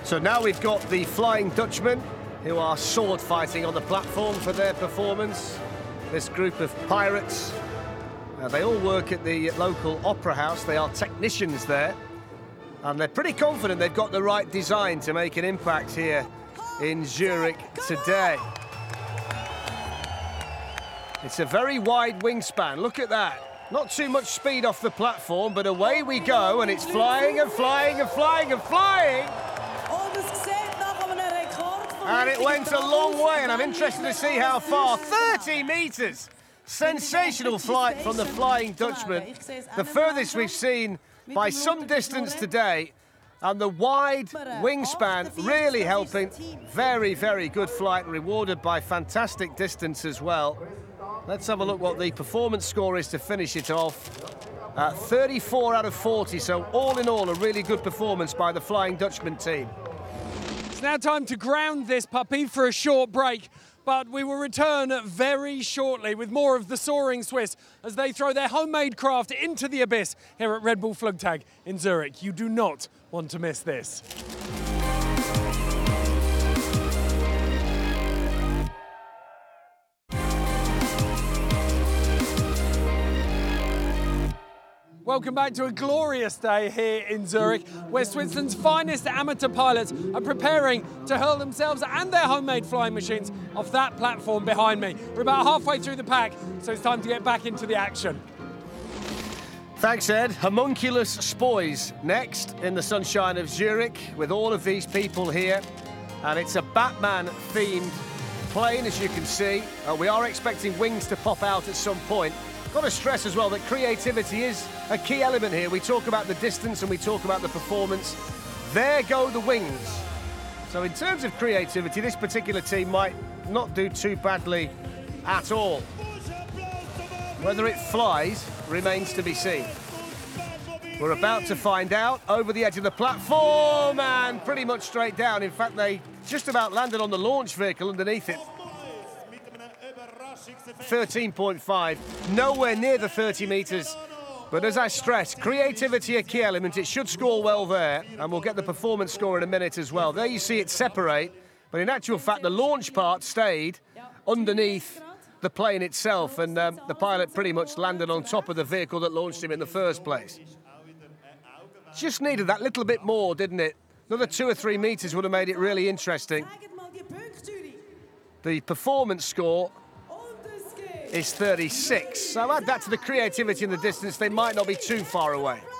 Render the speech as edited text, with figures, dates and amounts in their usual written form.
So now we've got the Flying Dutchman, who are sword fighting on the platform for their performance. This group of pirates, they all work at the local opera house. They are technicians there, and they're pretty confident they've got the right design to make an impact here in Zurich today. It's a very wide wingspan, look at that. Not too much speed off the platform, but away we go, and it's flying and flying and flying and flying. And it went a long way, and I'm interested to see how far. 30 metres! Sensational flight from the Flying Dutchman. The furthest we've seen by some distance today. And the wide wingspan really helping. Very, very good flight, rewarded by fantastic distance as well. Let's have a look what the performance score is to finish it off. 34 out of 40, so all in all, a really good performance by the Flying Dutchman team. It's now time to ground this puppy for a short break, but we will return very shortly with more of the Soaring Swiss as they throw their homemade craft into the abyss here at Red Bull Flugtag in Zurich. You do not want to miss this. Welcome back to a glorious day here in Zurich, where Switzerland's finest amateur pilots are preparing to hurl themselves and their homemade flying machines off that platform behind me. We're about halfway through the pack, so it's time to get back into the action. Thanks, Ed. Homunculus Spoys next in the sunshine of Zurich with all of these people here. And it's a Batman-themed plane, as you can see. We are expecting wings to pop out at some point. Got to stress as well that creativity is a key element here. We talk about the distance and we talk about the performance. There go the wings. So in terms of creativity, this particular team might not do too badly at all. Whether it flies remains to be seen. We're about to find out. Over the edge of the platform and pretty much straight down. In fact, they just about landed on the launch vehicle underneath it. 13.5, nowhere near the 30 metres. But as I stress, creativity a key element. It should score well there, and we'll get the performance score in a minute as well. There you see it separate, but in actual fact, the launch part stayed underneath the plane itself, and the pilot pretty much landed on top of the vehicle that launched him in the first place. Just needed that little bit more, didn't it? Another 2 or 3 metres would have made it really interesting. The performance score is 36. So add that to the creativity and the distance, they might not be too far away.